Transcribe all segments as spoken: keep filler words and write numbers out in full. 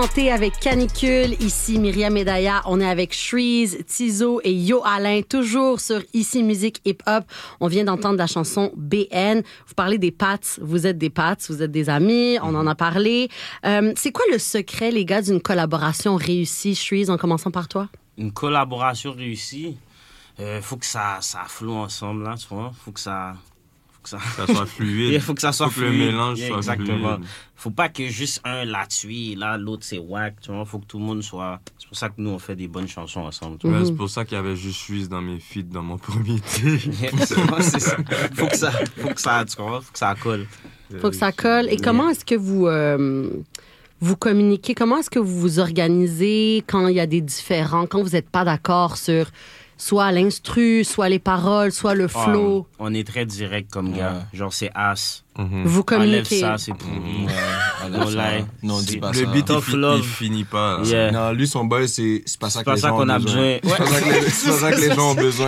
santé avec Canicule. Ici Myriam Medaya. On est avec Shreeze, Tizo et Yo Alain, toujours sur Ici Musique Hip Hop. On vient d'entendre la chanson B N. Vous parlez des Pats. Vous êtes des Pats, vous êtes des amis. On en a parlé. Euh, c'est quoi le secret, les gars, d'une collaboration réussie, Shreeze, en commençant par toi? Une collaboration réussie, euh, faut que ça, ça floue ensemble, là, tu vois. Faut que ça... Ça, ça soit fluide. Il faut que ça soit faut fluide. Que le mélange yeah, soit exactement. fluide. Faut pas que juste un la tue, là, l'autre c'est whack, tu vois. Faut que tout le monde soit... C'est pour ça que nous, on fait des bonnes chansons ensemble. Tu vois. Mm-hmm. C'est pour ça qu'il y avait juste Suisse dans mes feats dans mon premier tape. C'est ça. Faut que ça, faut que ça, tu vois, faut que ça colle. Faut que ça colle. Et comment est-ce que vous... Euh... Vous communiquez, comment est-ce que vous vous organisez quand il y a des différends, quand vous n'êtes pas d'accord sur soit l'instru, soit les paroles, soit le flow? Oh, on est très direct comme ouais. gars. Genre, c'est as. Mm-hmm. Vous communiquez. Enlève ça, c'est pourri. Mm-hmm. Ouais, ça. Non, dis pas le ça. Le beat, il, fi- il finit pas. Yeah. Non, lui, son boy, c'est, c'est pas ça c'est que pas les ça gens qu'on ont a besoin. besoin. C'est pas ça que les, c'est pas ça que les gens ont besoin.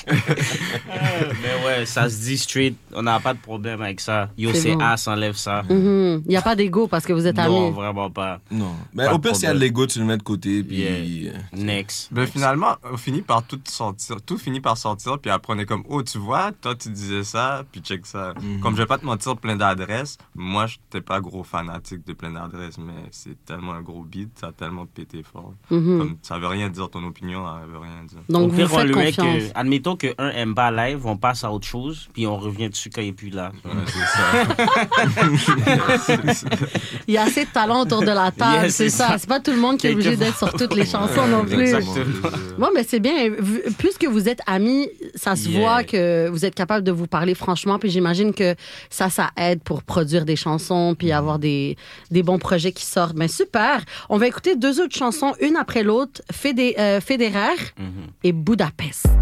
Mais ouais, ça se dit straight. On n'a pas de problème avec ça. Yo, c'est, c'est bon. As, enlève ça. Il mm-hmm. n'y a pas d'ego parce que vous êtes non, amis. Non, vraiment pas. Non. Mais pas au pire, s'il y a de l'ego, tu le mets de côté. Puis... Yeah. Next. Mais finalement, on finit par tout sortir. Tout finit par sortir. Puis après, on est comme, oh, tu vois, toi, tu disais ça. Puis check ça. Mm-hmm. Comme je vais pas te mentir, plein d'adresses. Moi, je n'étais pas gros fanatique de plein d'adresses. Mais c'est tellement un gros beat. Ça a tellement pété fort. Mm-hmm. Comme, ça veut rien dire. Ton opinion, ça veut rien dire. Donc, vous faites confiance. Que, admettons qu'un aime pas live, on passe à autre chose. Puis on revient dessus quand il n'est plus là. Ouais, c'est ça. Il y a assez de talent autour de la table, yes, c'est, c'est ça. ça. C'est pas tout le monde qui est obligé d'être sur toutes les chansons non plus. Exactement. Bon, mais c'est bien. Puisque vous êtes amis, ça se yeah. voit que vous êtes capable de vous parler franchement. Puis j'imagine que ça, ça aide pour produire des chansons puis avoir des, des bons projets qui sortent. Mais super. On va écouter deux autres chansons, une après l'autre, Fédé, euh, Fédéraire mm-hmm. et Budapest.